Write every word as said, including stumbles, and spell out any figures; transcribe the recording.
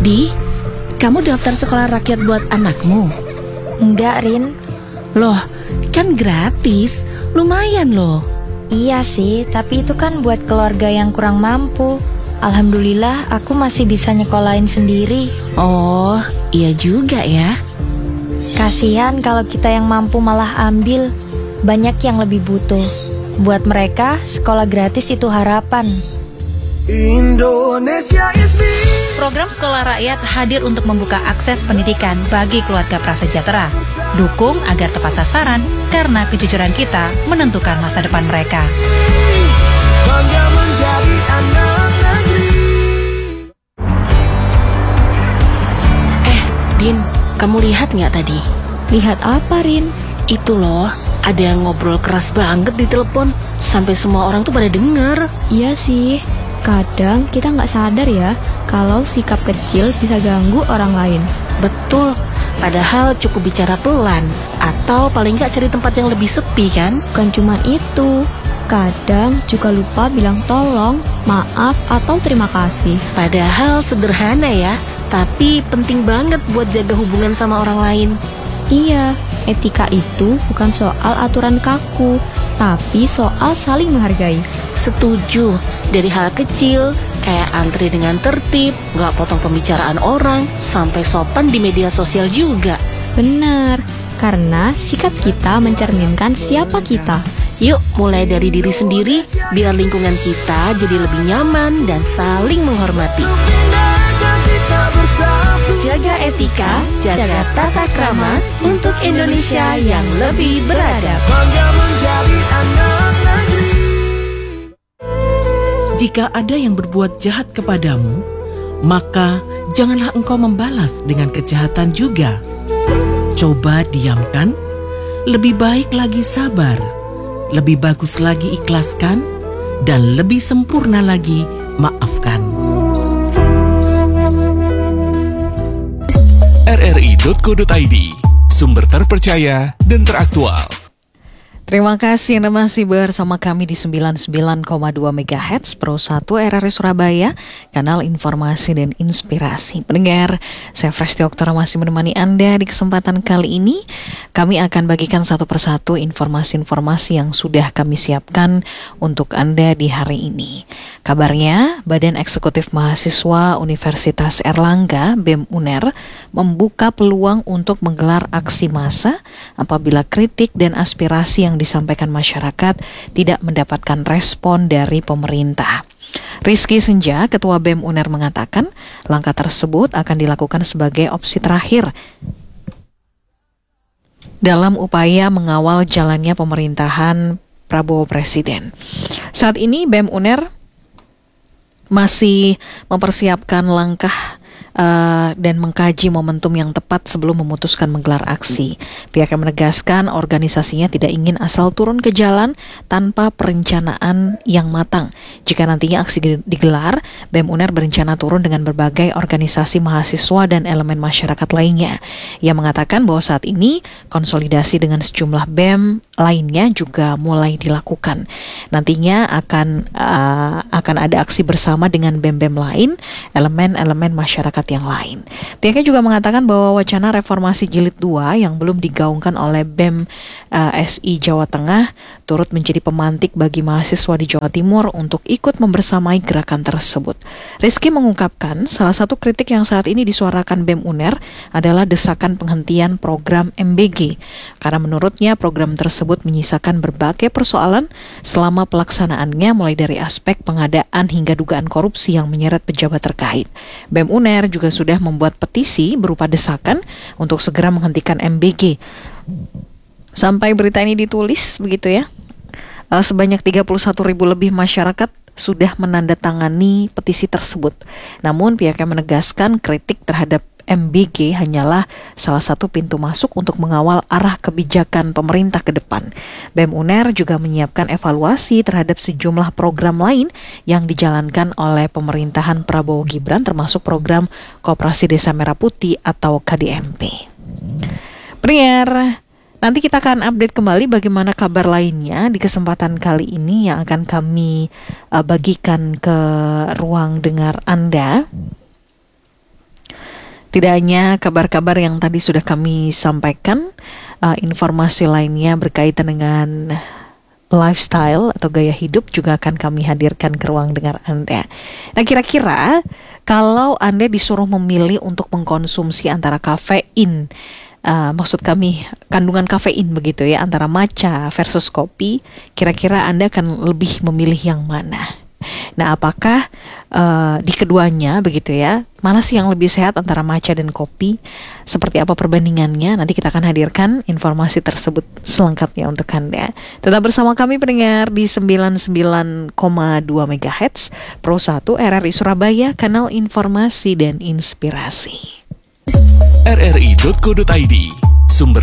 Di, kamu daftar sekolah rakyat buat anakmu? Enggak, Rin. Loh, kan gratis, lumayan loh. Iya sih, tapi itu kan buat keluarga yang kurang mampu. Alhamdulillah aku masih bisa nyekolahin sendiri. Oh, iya juga ya. Kasihan kalau kita yang mampu malah ambil. Banyak yang lebih butuh. Buat mereka, sekolah gratis itu harapan. Indonesia is me. Program Sekolah Rakyat hadir untuk membuka akses pendidikan bagi keluarga prasejahtera. Dukung agar tepat sasaran, karena kejujuran kita menentukan masa depan mereka. Bangga menjadi anak negeri. Eh, Din, kamu lihat nggak tadi? Lihat apa, Rin? Itu loh, ada yang ngobrol keras banget di telepon, sampai semua orang tuh pada denger. Iya sih, kadang kita nggak sadar ya kalau sikap kecil bisa ganggu orang lain. Betul, padahal cukup bicara pelan, atau paling nggak cari tempat yang lebih sepi kan? Bukan cuma itu, kadang juga lupa bilang tolong, maaf, atau terima kasih. Padahal sederhana ya, tapi penting banget buat jaga hubungan sama orang lain. Iya, etika itu bukan soal aturan kaku, tapi soal saling menghargai. Setuju, dari hal kecil, kayak antri dengan tertib, nggak potong pembicaraan orang, sampai sopan di media sosial juga. Benar, karena sikap kita mencerminkan siapa kita. Yuk, mulai dari diri sendiri, biar lingkungan kita jadi lebih nyaman dan saling menghormati. Jaga etika, jaga tata krama untuk Indonesia yang lebih beradab. Bangga menjadi anak negeri. Jika ada yang berbuat jahat kepadamu, maka janganlah engkau membalas dengan kejahatan juga. Coba diamkan, lebih baik lagi sabar, lebih bagus lagi ikhlaskan, dan lebih sempurna lagi maafkan. r r i titik co titik i d, sumber terpercaya dan teraktual. Terima kasih Anda masih bersama kami di sembilan puluh sembilan koma dua megahertz Pro satu R R I Surabaya, kanal informasi dan inspirasi. Pendengar, saya Fresti Oktora masih menemani Anda di kesempatan kali ini. Kami akan bagikan satu persatu informasi-informasi yang sudah kami siapkan untuk Anda di hari ini. Kabarnya, Badan Eksekutif Mahasiswa Universitas Erlangga (B E M U N E R) membuka peluang untuk menggelar aksi massa apabila kritik dan aspirasi yang disampaikan masyarakat tidak mendapatkan respon dari pemerintah. Rizky Senja, Ketua B E M U N E R, mengatakan langkah tersebut akan dilakukan sebagai opsi terakhir dalam upaya mengawal jalannya pemerintahan Prabowo Presiden. Saat ini B E M U N E R masih mempersiapkan langkah Uh, dan mengkaji momentum yang tepat sebelum memutuskan menggelar aksi. Pihaknya menegaskan organisasinya tidak ingin asal turun ke jalan tanpa perencanaan yang matang. Jika nantinya aksi digelar, B E M U N E R berencana turun dengan berbagai organisasi mahasiswa dan elemen masyarakat lainnya. Ia mengatakan bahwa saat ini konsolidasi dengan sejumlah B E M lainnya juga mulai dilakukan. Nantinya akan uh, akan ada aksi bersama dengan B E M-B E M lain, elemen-elemen masyarakat yang lain. Pihaknya juga mengatakan bahwa wacana reformasi jilid dua yang belum digaungkan oleh B E M uh, S I Jawa Tengah turut menjadi pemantik bagi mahasiswa di Jawa Timur untuk ikut membersamai gerakan tersebut. Rizky mengungkapkan salah satu kritik yang saat ini disuarakan B E M U N E R adalah desakan penghentian program M B G, karena menurutnya program tersebut menyisakan berbagai persoalan selama pelaksanaannya, mulai dari aspek pengadaan hingga dugaan korupsi yang menyeret pejabat terkait. B E M U N E R juga sudah membuat petisi berupa desakan untuk segera menghentikan M B G. Sampai berita ini ditulis begitu ya, uh, sebanyak tiga puluh satu ribu lebih masyarakat sudah menandatangani petisi tersebut. Namun pihaknya menegaskan kritik terhadap M B G hanyalah salah satu pintu masuk untuk mengawal arah kebijakan pemerintah ke depan. B E M U N E R juga menyiapkan evaluasi terhadap sejumlah program lain yang dijalankan oleh pemerintahan Prabowo Gibran, termasuk program Koperasi Desa Merah Putih atau K D M P. Prier, nanti kita akan update kembali bagaimana kabar lainnya di kesempatan kali ini yang akan kami uh, bagikan ke ruang dengar Anda. Tidak hanya kabar-kabar yang tadi sudah kami sampaikan, uh, informasi lainnya berkaitan dengan lifestyle atau gaya hidup juga akan kami hadirkan ke ruang dengar Anda. Nah, kira-kira kalau Anda disuruh memilih untuk mengkonsumsi antara kafein, uh, maksud kami kandungan kafein begitu ya, antara matcha versus kopi, kira-kira Anda akan lebih memilih yang mana? Nah, apakah uh, di keduanya begitu ya, mana sih yang lebih sehat antara matcha dan kopi? Seperti apa perbandingannya? Nanti kita akan hadirkan informasi tersebut selengkapnya untuk Anda. Tetap bersama kami pendengar di sembilan puluh sembilan koma dua megahertz Pro satu R R I Surabaya, kanal informasi dan inspirasi. r r i dot co dot i d, sumber